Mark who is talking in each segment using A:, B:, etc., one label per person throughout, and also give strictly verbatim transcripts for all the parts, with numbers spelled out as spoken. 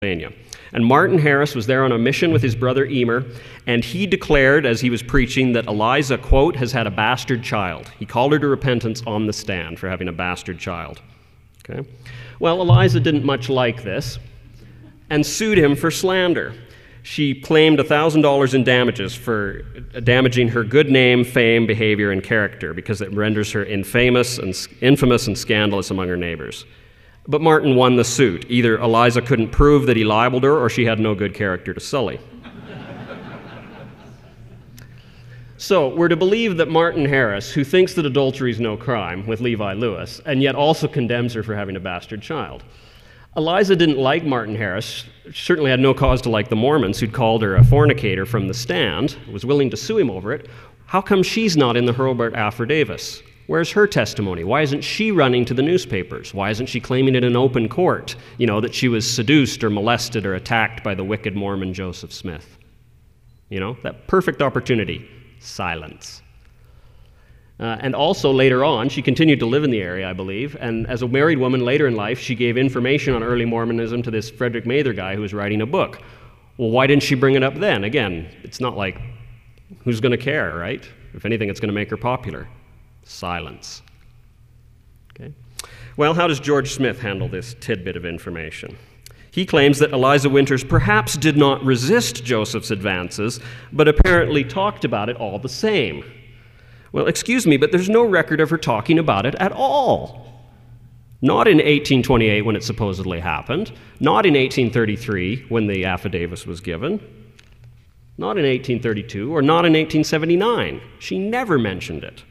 A: And Martin Harris was there on a mission with his brother Emer, and he declared as he was preaching that Eliza, quote, has had a bastard child. He called her to repentance on the stand for having a bastard child. Okay? Well, Eliza didn't much like this and sued him for slander. She claimed one thousand dollars in damages for damaging her good name, fame, behavior, and character because it renders her infamous and infamous and scandalous among her neighbors. But Martin won the suit. Either Eliza couldn't prove that he libeled her, or she had no good character to sully. So we're to believe that Martin Harris, who thinks that adultery is no crime with Levi Lewis, and yet also condemns her for having a bastard child. Eliza didn't like Martin Harris, certainly had no cause to like the Mormons, who'd called her a fornicator from the stand, was willing to sue him over it. How come she's not in the Hurlburt affidavits? Where's her testimony? Why isn't she running to the newspapers? Why isn't she claiming it in open court, you know, that she was seduced or molested or attacked by the wicked Mormon Joseph Smith? You know, that perfect opportunity. Silence. Uh, and also later on, she continued to live in the area, I believe, and as a married woman later in life, she gave information on early Mormonism to this Frederick Mather guy who was writing a book. Well, why didn't she bring it up then? Again, it's not like, who's going to care, right? If anything, it's going to make her popular. Silence. Okay. Well, how does George Smith handle this tidbit of information? He claims that Eliza Winters perhaps did not resist Joseph's advances, but apparently talked about it all the same. Well, excuse me, but there's no record of her talking about it at all. Not in eighteen twenty-eight when it supposedly happened, not in eighteen thirty-three when the affidavit was given, not in eighteen thirty-two, or not in eighteen seventy-nine. She never mentioned it.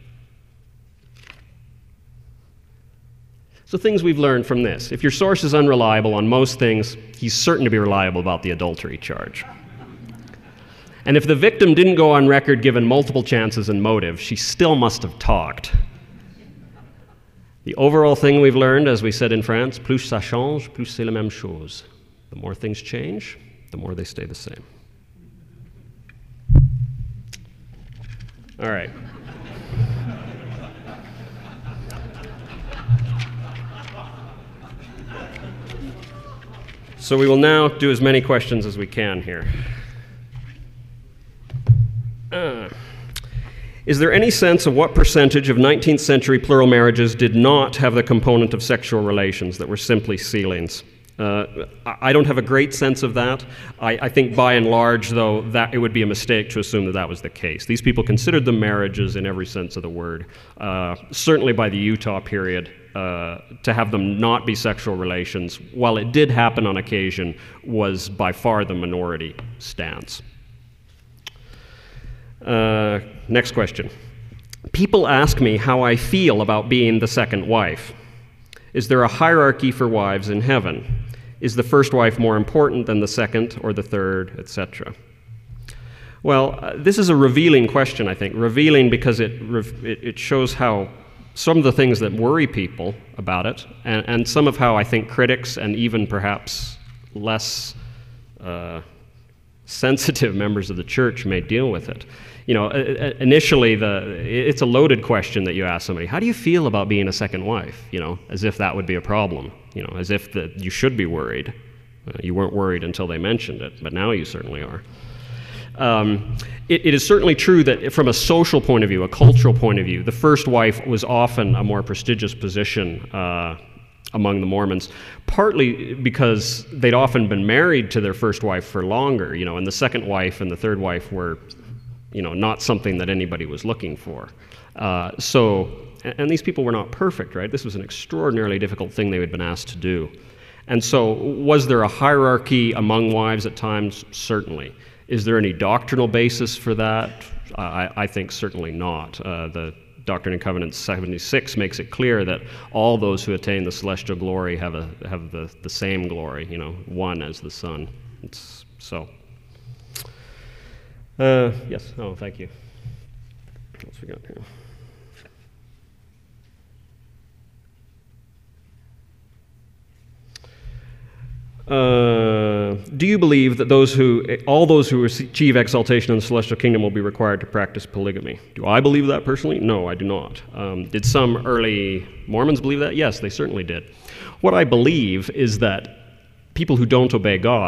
A: So things we've learned from this. If your source is unreliable on most things, he's certain to be reliable about the adultery charge. And if the victim didn't go on record given multiple chances and motive, she still must have talked. The overall thing we've learned, as we said in France, plus ça change, plus c'est la même chose. The more things change, the more they stay the same. All right. So we will now do as many questions as we can here. Uh, is there any sense of what percentage of nineteenth century plural marriages did not have the component of sexual relations that were simply sealings? Uh, I don't have a great sense of that. I, I think by and large, though, that it would be a mistake to assume that that was the case. These people considered them marriages in every sense of the word. Uh, certainly by the Utah period, uh, to have them not be sexual relations, while it did happen on occasion, was by far the minority stance. Uh, next question. People ask me how I feel about being the second wife. Is there a hierarchy for wives in heaven? Is the first wife more important than the second or the third, et cetera? Well, uh, this is a revealing question, I think. Revealing because it, it, it shows how some of the things that worry people about it, and, and some of how I think critics and even perhaps less uh, sensitive members of the church may deal with it. You know, initially, the it's a loaded question that you ask somebody. How do you feel about being a second wife? You know, as if that would be a problem. You know, as if that you should be worried. Uh, you weren't worried until they mentioned it, but now you certainly are. Um, it, it is certainly true that from a social point of view, a cultural point of view, the first wife was often a more prestigious position uh, among the Mormons, partly because they'd often been married to their first wife for longer, you know, and the second wife and the third wife were, you know, not something that anybody was looking for. Uh, so, and these people were not perfect, right? This was an extraordinarily difficult thing they had been asked to do. And so, was there a hierarchy among wives at times? Certainly. Is there any doctrinal basis for that? I, I think certainly not. Uh, the Doctrine and Covenants seventy-six makes it clear that all those who attain the celestial glory have a have the, the same glory, you know, one as the Son. It's, so, uh, yes, oh, thank you. What else we got here? Uh, do you believe that those who, all those who achieve exaltation in the celestial kingdom will be required to practice polygamy? Do I believe that personally? No, I do not. Um, did some early Mormons believe that? Yes, they certainly did. What I believe is that people who don't obey God